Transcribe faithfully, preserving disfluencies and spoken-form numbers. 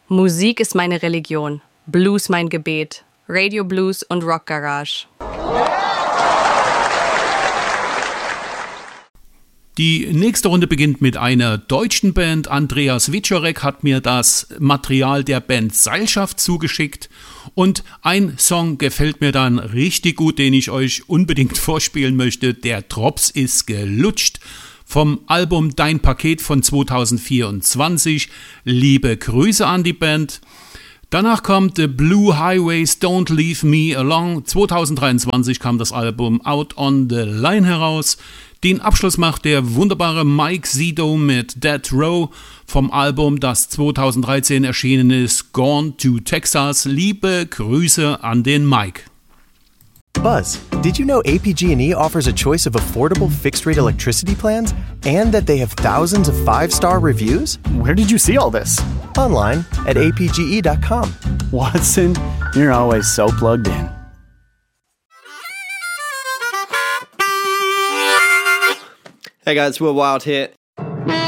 Musik ist meine Religion, Blues mein Gebet, Radio Blues und Rock Garage. Die nächste Runde beginnt mit einer deutschen Band. Andreas Wieczorek hat mir das Material der Band Seilschaft zugeschickt und ein Song gefällt mir dann richtig gut, den ich euch unbedingt vorspielen möchte. Der Drops ist gelutscht vom Album Dein Paket von zweitausendvierundzwanzig. Liebe Grüße an die Band. Danach kommt The Blue Highways Don't Leave Me Alone. zweitausenddreiundzwanzig kam das Album Out on the Line heraus. Den Abschluss macht der wunderbare Mike Zito mit Death Row vom Album, das zweitausenddreizehn erschienen ist, Gone to Texas. Liebe Grüße an den Mike. Buzz, did you know A P G and E offers a choice of affordable fixed-rate electricity plans and that they have thousands of five-star reviews? Where did you see all this? Online at A P G E dot com. Watson, you're always so plugged in. Hey guys, Will Wild here.